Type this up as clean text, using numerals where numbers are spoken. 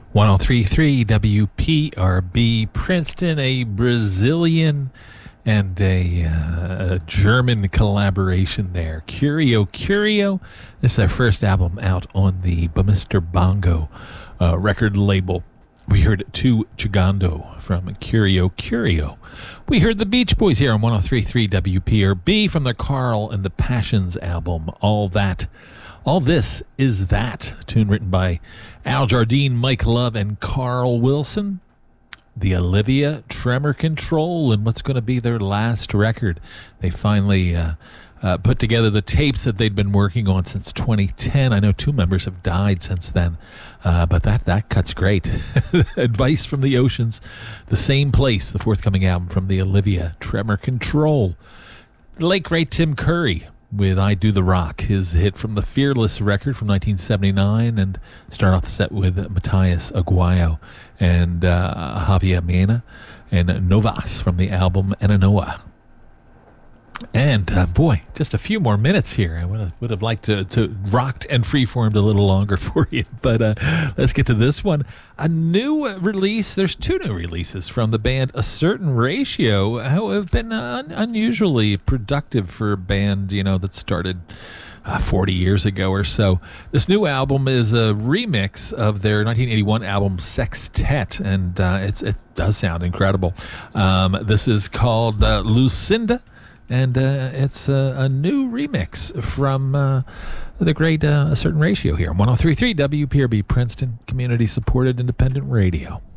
1033 WPRB Princeton, a Brazilian and a German collaboration there. Curio Curio. This is their first album out on the Mr. Bongo record label. We heard Tu Chegando from Curio Curio. We heard the Beach Boys here on 1033 WPRB from their Carl and the Passions album, All That. All This Is That, a tune written by Al Jardine, Mike Love, and Carl Wilson. The Olivia Tremor Control and what's going to be their last record. They finally put together the tapes that they'd been working on since 2010. I know 2 members have died since then, but that cut's great. Advice from the Oceans, The Same Place, the forthcoming album from the Olivia Tremor Control. The late great Tim Curry with I Do the Rock, his hit from the Fearless record from 1979, and start off the set with Matthias Aguayo and Javier Mena and Novas from the album Enanoa. And boy, just a few more minutes here. I would have liked to rocked and freeformed a little longer for you, but let's get to this one. A new release. There's 2 new releases from the band A Certain Ratio, who have been unusually productive for a band, that started 40 years ago or so. This new album is a remix of their 1981 album Sextet, and it does sound incredible. This is called Lucinda. And it's a new remix from the great A Certain Ratio here on 1033 WPRB Princeton, community-supported independent radio.